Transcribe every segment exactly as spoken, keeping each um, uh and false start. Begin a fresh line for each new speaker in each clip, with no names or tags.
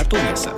a tu mesa.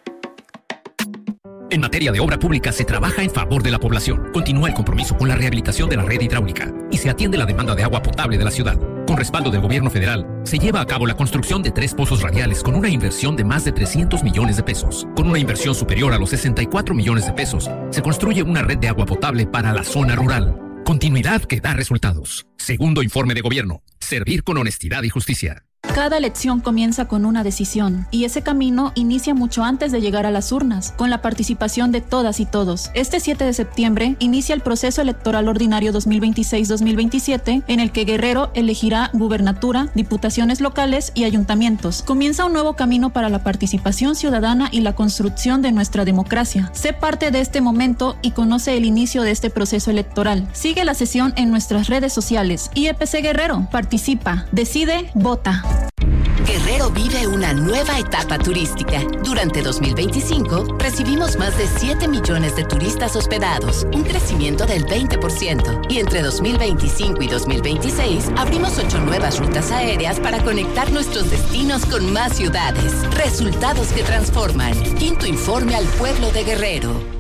En materia de obra pública se trabaja en favor de la población. Continúa el compromiso con la rehabilitación de la red hidráulica y se atiende la demanda de agua potable de la ciudad. Con respaldo del gobierno federal, se lleva a cabo la construcción de tres pozos radiales con una inversión de más de trescientos millones de pesos. Con una inversión superior a los sesenta y cuatro millones de pesos, se construye una red de agua potable para la zona rural. Continuidad que da resultados. Segundo informe de gobierno. Servir con honestidad y justicia.
Cada elección comienza con una decisión y ese camino inicia mucho antes de llegar a las urnas, con la participación de todas y todos. Este siete de septiembre inicia el proceso electoral ordinario dos mil veintiséis dos mil veintisiete, en el que Guerrero elegirá gubernatura, diputaciones locales y ayuntamientos. Comienza un nuevo camino para la participación ciudadana y la construcción de nuestra democracia. Sé parte de este momento y conoce el inicio de este proceso electoral. Sigue la sesión en nuestras redes sociales. I E P C Guerrero, participa, decide, vota.
Guerrero vive una nueva etapa turística. Durante dos mil veinticinco, recibimos más de siete millones de turistas hospedados, un crecimiento del veinte por ciento. Y entre dos mil veinticinco y dos mil veintiséis, abrimos ocho nuevas rutas aéreas para conectar nuestros destinos con más ciudades. Resultados que transforman. Quinto informe al pueblo de Guerrero.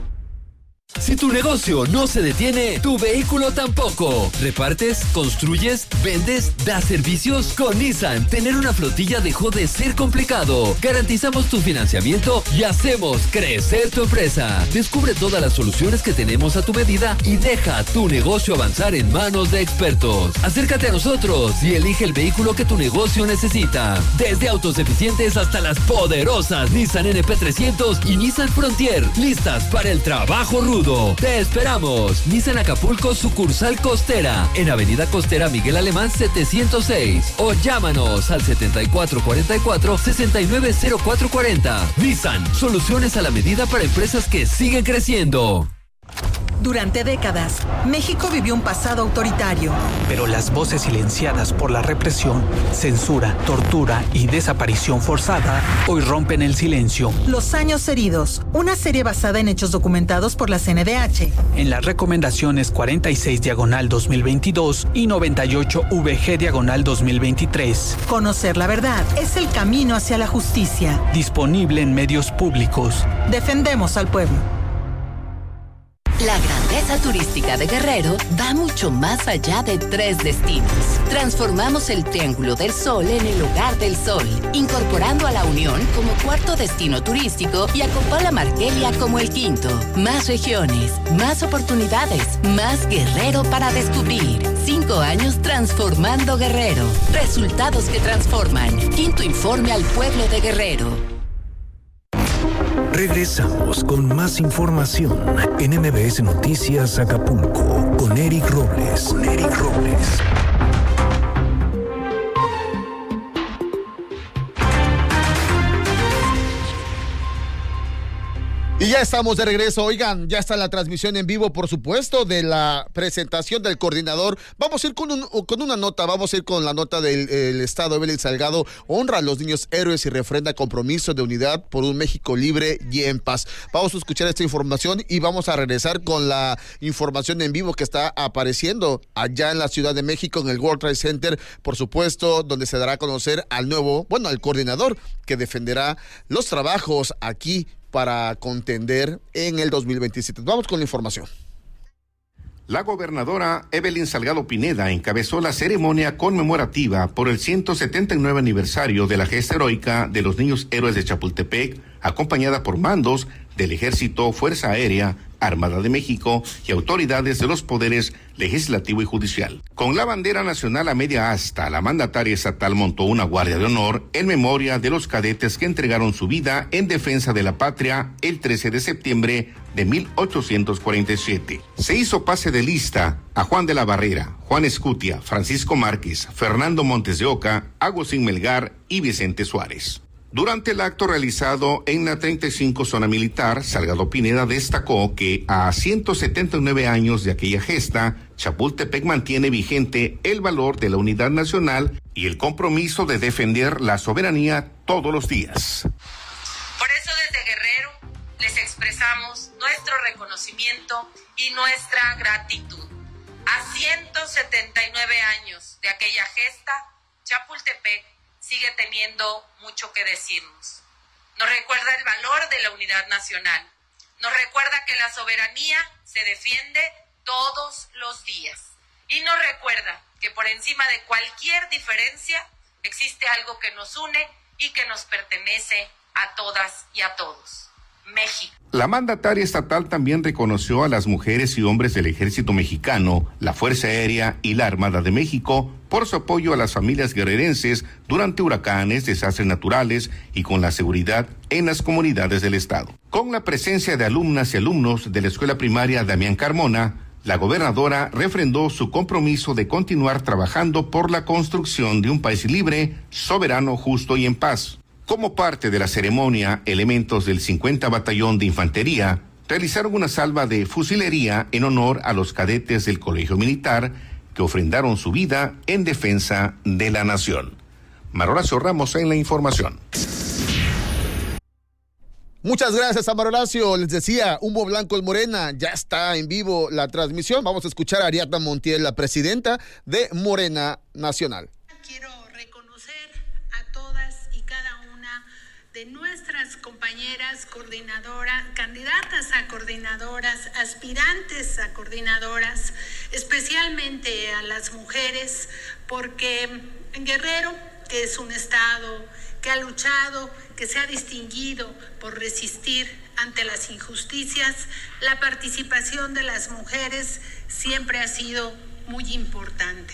Si tu negocio no se detiene, tu vehículo tampoco. ¿Repartes? ¿Construyes? ¿Vendes? ¿Das servicios? Con Nissan, tener una flotilla dejó de ser complicado. Garantizamos tu financiamiento y hacemos crecer tu empresa. Descubre todas las soluciones que tenemos a tu medida y deja tu negocio avanzar en manos de expertos. Acércate a nosotros y elige el vehículo que tu negocio necesita. Desde autos eficientes hasta las poderosas Nissan N P trescientos y Nissan Frontier, listas para el trabajo rudo. Te esperamos. Nissan Acapulco, sucursal Costera, en Avenida Costera Miguel Alemán setecientos seis. O llámanos al setenta y cuatro cuarenta y cuatro, sesenta y nueve cero cuatro cuarenta. Nissan, soluciones a la medida para empresas que siguen creciendo.
Durante décadas, México vivió un pasado autoritario.
Pero las voces silenciadas por la represión, censura, tortura y desaparición forzada hoy rompen el silencio.
Los años heridos, una serie basada en hechos documentados por la C N D H.
En las recomendaciones cuarenta y seis diagonal dos mil veintidós y noventa y ocho V G diagonal dos mil veintitrés.
Conocer la verdad es el camino hacia la justicia.
Disponible en medios públicos.
Defendemos al pueblo.
La grandeza turística de Guerrero va mucho más allá de tres destinos. Transformamos el Triángulo del Sol en el Hogar del Sol, incorporando a La Unión como cuarto destino turístico y a Copala Marquelia como el quinto. Más regiones, más oportunidades, más Guerrero para descubrir. Cinco años transformando Guerrero. Resultados que transforman. Quinto informe al pueblo de Guerrero.
Regresamos con más información en M B S Noticias Acapulco con Eric Robles. Con Eric Robles.
Y ya estamos de regreso. Oigan, ya está la transmisión en vivo, por supuesto, de la presentación del coordinador. Vamos a ir con, un, con una nota, vamos a ir con la nota del el Estado. Evelyn Salgado honra a los niños héroes y refrenda compromiso de unidad por un México libre y en paz. Vamos a escuchar esta información y vamos a regresar con la información en vivo que está apareciendo allá en la Ciudad de México, en el World Trade Center, por supuesto, donde se dará a conocer al nuevo, bueno, al coordinador que defenderá los trabajos aquí para contender en el dos mil veintisiete. Vamos con la información.
La gobernadora Evelyn Salgado Pineda encabezó la ceremonia conmemorativa por el ciento setenta y nueve aniversario de la gesta heroica de los niños héroes de Chapultepec, acompañada por mandos del Ejército, Fuerza Aérea, Armada de México y autoridades de los poderes legislativo y judicial. Con la bandera nacional a media asta, la mandataria estatal montó una guardia de honor en memoria de los cadetes que entregaron su vida en defensa de la patria el trece de septiembre de mil ochocientos cuarenta y siete. Se hizo pase de lista a Juan de la Barrera, Juan Escutia, Francisco Márquez, Fernando Montes de Oca, Agustín Melgar y Vicente Suárez. Durante el acto realizado en la treinta y cinco Zona Militar, Salgado Pineda destacó que a ciento setenta y nueve años de aquella gesta, Chapultepec mantiene vigente el valor de la unidad nacional y el compromiso de defender la soberanía todos los días.
Por eso desde Guerrero les expresamos nuestro reconocimiento y nuestra gratitud. A ciento setenta y nueve años de aquella gesta, Chapultepec sigue teniendo mucho que decirnos. Nos recuerda recuerda el valor de la unidad nacional. Nos recuerda que la soberanía se defiende todos los días. Y nos recuerda que por encima de cualquier diferencia existe algo que nos une y que nos pertenece a todas y a todos: México.
La mandataria estatal también reconoció a las mujeres y hombres del Ejército Mexicano, la Fuerza Aérea y la Armada de México por su apoyo a las familias guerrerenses durante huracanes, desastres naturales y con la seguridad en las comunidades del estado. Con la presencia de alumnas y alumnos de la Escuela Primaria Damián Carmona, la gobernadora refrendó su compromiso de continuar trabajando por la construcción de un país libre, soberano, justo y en paz. Como parte de la ceremonia, elementos del cincuenta Batallón de Infantería realizaron una salva de fusilería en honor a los cadetes del Colegio Militar que ofrendaron su vida en defensa de la nación. Maroracio Ramos en la información.
Muchas gracias, Amar Horacio. Les decía, Humo Blanco en Morena, ya está en vivo la transmisión. Vamos a escuchar a Ariadna Montiel, la presidenta de Morena Nacional.
Quiero reconocer a todas y cada una de nuestras compañeras coordinadoras, candidatas a coordinadoras, aspirantes a coordinadoras, especialmente a las mujeres, porque en Guerrero, que es un estado que ha luchado, que se ha distinguido por resistir ante las injusticias, la participación de las mujeres siempre ha sido muy importante.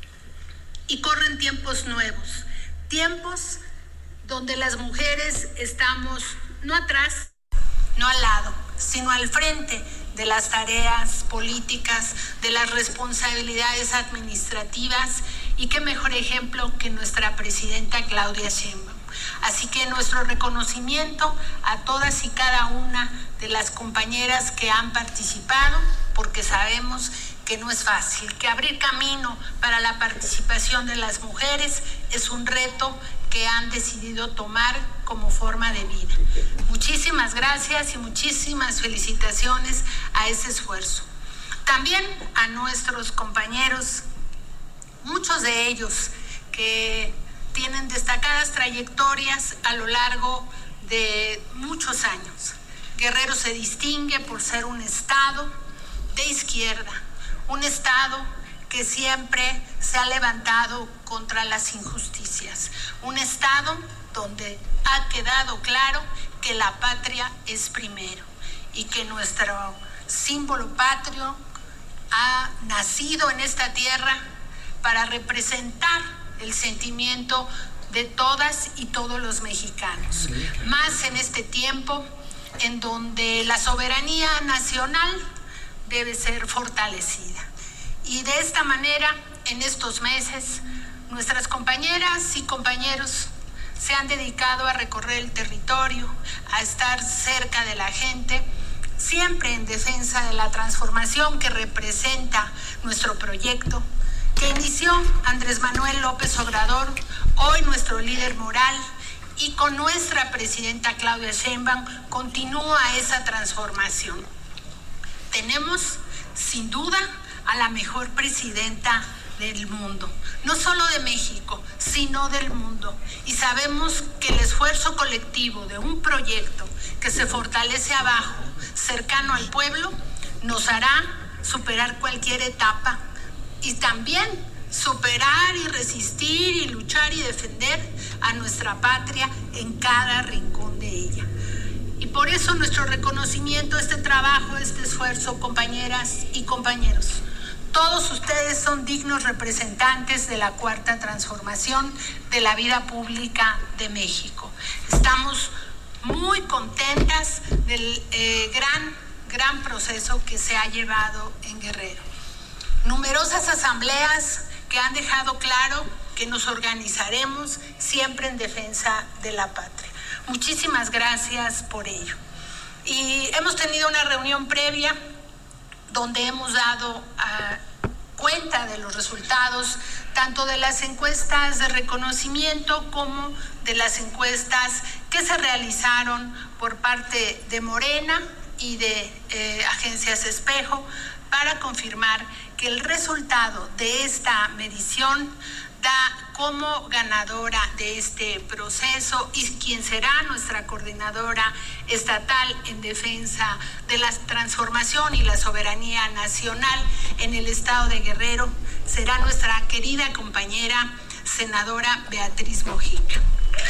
Y corren tiempos nuevos, tiempos donde las mujeres estamos no atrás, no al lado, sino al frente de las tareas políticas, de las responsabilidades administrativas, y qué mejor ejemplo que nuestra presidenta Claudia Sheinbaum. Así que nuestro reconocimiento a todas y cada una de las compañeras que han participado, porque sabemos que no es fácil, que abrir camino para la participación de las mujeres es un reto que han decidido tomar como forma de vida. Muchísimas gracias y muchísimas felicitaciones a ese esfuerzo. También a nuestros compañeros, muchos de ellos que tienen destacadas trayectorias a lo largo de muchos años. Guerrero se distingue por ser un estado de izquierda, un estado que siempre se ha levantado contra las injusticias, un estado donde ha quedado claro que la patria es primero y que nuestro símbolo patrio ha nacido en esta tierra para representar el sentimiento de todas y todos los mexicanos, más en este tiempo en donde la soberanía nacional debe ser fortalecida. Y de esta manera, en estos meses, nuestras compañeras y compañeros se han dedicado a recorrer el territorio, a estar cerca de la gente, siempre en defensa de la transformación que representa nuestro proyecto, que inició Andrés Manuel López Obrador, hoy nuestro líder moral, y con nuestra presidenta Claudia Sheinbaum continúa esa transformación. Tenemos, sin duda, a la mejor presidenta del mundo, no solo de México, sino del mundo. Y sabemos que el esfuerzo colectivo de un proyecto que se fortalece abajo, cercano al pueblo, nos hará superar cualquier etapa y también superar y resistir y luchar y defender a nuestra patria en cada rincón de ella. Y por eso nuestro reconocimiento a este trabajo, a este esfuerzo, compañeras y compañeros. Todos ustedes son dignos representantes de la cuarta transformación de la vida pública de México. Estamos muy contentas del eh, gran, gran proceso que se ha llevado en Guerrero. Numerosas asambleas que han dejado claro que nos organizaremos siempre en defensa de la patria. Muchísimas gracias por ello. Y hemos tenido una reunión previa donde hemos dado uh, cuenta de los resultados tanto de las encuestas de reconocimiento como de las encuestas que se realizaron por parte de Morena y de eh, agencias Espejo para confirmar que el resultado de esta medición da como ganadora de este proceso y quien será nuestra coordinadora estatal en defensa de la transformación y la soberanía nacional en el estado de Guerrero será nuestra querida compañera senadora Beatriz Mojica.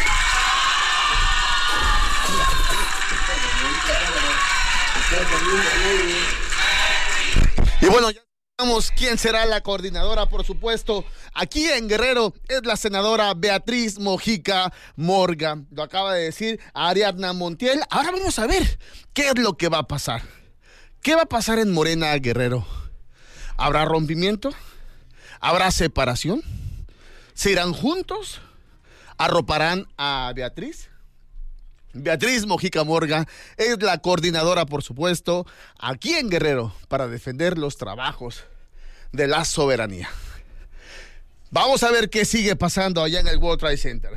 Y bueno, ya sabemos quién será la coordinadora, por supuesto. Aquí en Guerrero es la senadora Beatriz Mojica Morga. Lo acaba de decir Ariadna Montiel. Ahora vamos a ver qué es lo que va a pasar. ¿Qué va a pasar en Morena, Guerrero? ¿Habrá rompimiento? ¿Habrá separación? ¿Se irán juntos? ¿Arroparán a Beatriz? Beatriz Mojica Morga es la coordinadora, por supuesto, aquí en Guerrero para defender los trabajos de la soberanía. Vamos a ver qué sigue pasando allá en el World Trade Center.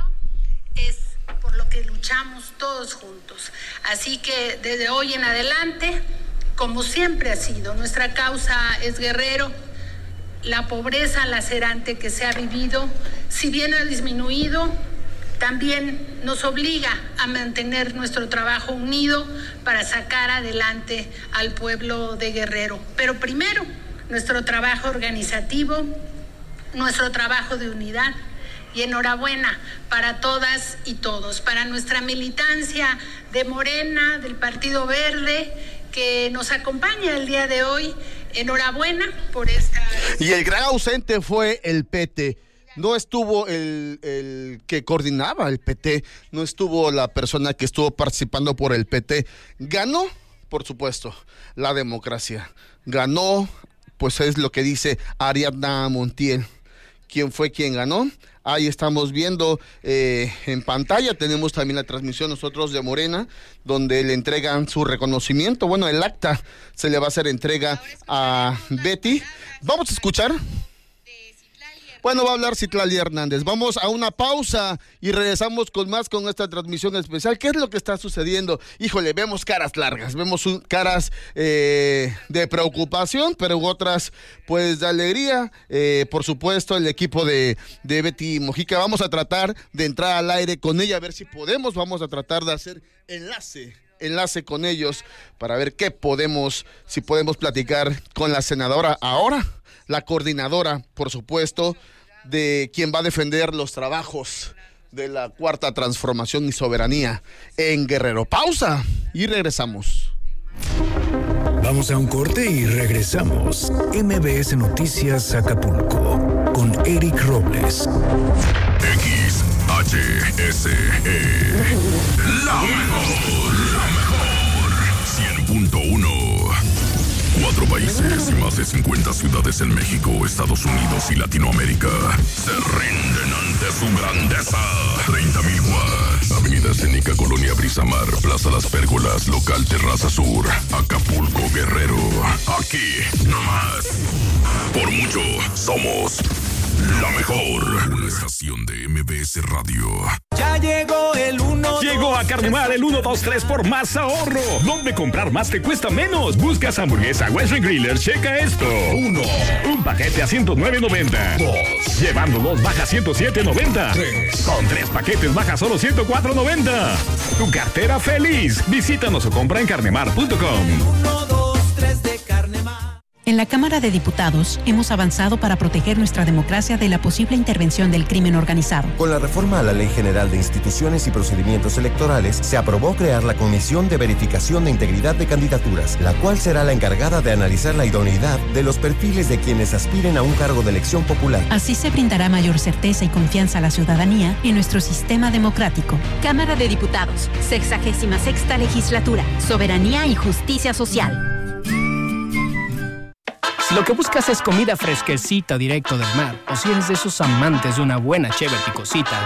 Es por lo que luchamos todos juntos. Así que desde hoy en adelante, como siempre ha sido, nuestra causa es Guerrero. La pobreza lacerante que se ha vivido, si bien ha disminuido, también nos obliga a mantener nuestro trabajo unido para sacar adelante al pueblo de Guerrero. Pero primero, nuestro trabajo organizativo, nuestro trabajo de unidad. Y enhorabuena para todas y todos, para nuestra militancia de Morena, del Partido Verde, que nos acompaña el día de hoy. Enhorabuena por esta...
Y el gran ausente fue el P T. No estuvo el, el que coordinaba el P T, no estuvo la persona que estuvo participando por el P T. Ganó, por supuesto, la democracia. Ganó, pues es lo que dice Ariadna Montiel. ¿Quién fue quien ganó? Ahí estamos viendo eh, en pantalla, tenemos también la transmisión nosotros de Morena, donde le entregan su reconocimiento. Bueno, el acta se le va a hacer entrega a Betty. Vamos a escuchar. Bueno, va a hablar Citlali Hernández. Vamos a una pausa y regresamos con más con esta transmisión especial. ¿Qué es lo que está sucediendo? Híjole, vemos caras largas, vemos un, caras eh, de preocupación, pero otras pues de alegría. Eh, por supuesto, el equipo de, de Betty Mojica. Vamos a tratar de entrar al aire con ella, a ver si podemos. Vamos a tratar de hacer enlace. enlace con ellos para ver qué podemos, si podemos platicar con la senadora ahora, la coordinadora, por supuesto, de quien va a defender los trabajos de la Cuarta Transformación y Soberanía en Guerrero. Pausa y regresamos.
Vamos a un corte y regresamos. M B S Noticias Acapulco con Eric Robles.
X H S E. La mejor, la mejor. cien punto uno. Cuatro países y más de cincuenta ciudades en México, Estados Unidos y Latinoamérica se rinden ante su grandeza. treinta mil watts. Avenida Escénica, Colonia Brisamar, Plaza Las Pérgolas, Local Terraza Sur, Acapulco, Guerrero. Aquí, no más. Por mucho, somos la mejor. Una estación de M B S Radio.
Ya llegó el uno.
Llegó a Carnemar el uno dos tres por más ahorro. ¿Dónde comprar más te cuesta menos? Buscas hamburguesa Western Griller, checa esto.
Uno.
Un paquete a ciento nueve noventa.
Dos.
Llevando dos baja ciento siete noventa.
Tres.
Con tres paquetes baja solo ciento cuatro noventa. Tu cartera feliz. Visítanos o compra en carnemar punto com.
uno, dos, tres de Carnemar.
En la Cámara de Diputados hemos avanzado para proteger nuestra democracia de la posible intervención del crimen organizado.
Con la reforma a la Ley General de Instituciones y Procedimientos Electorales, se aprobó crear la Comisión de Verificación de Integridad de Candidaturas, la cual será la encargada de analizar la idoneidad de los perfiles de quienes aspiren a un cargo de elección popular.
Así se brindará mayor certeza y confianza a la ciudadanía en nuestro sistema democrático.
Cámara de Diputados, sexagésima sexta legislatura, soberanía y justicia social.
Si lo que buscas es comida fresquecita directo del mar, o si eres de esos amantes de una buena cheve picosita,